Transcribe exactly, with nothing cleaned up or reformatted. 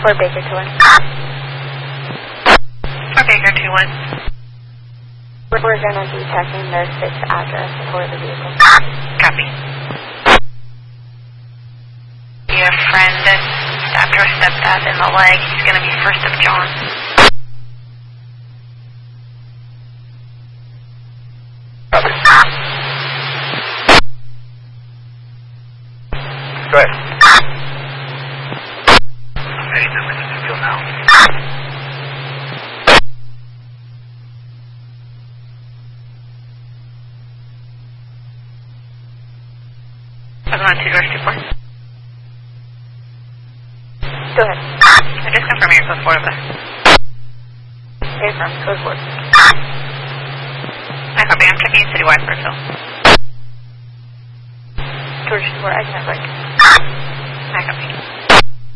For Baker two one. For Baker two one. We're going to be checking the fixed address for the vehicle. Copy. Your friend that stabbed her stepdad in the leg. He's going to be first of John. Copy. Go ahead. Ready to witness the field now. I'm on two doors, two four. Go ahead. I just confirm your code four of us. Confirm, code four. I copy. I'm checking citywide for Phil. George two four, I can have like. I copy.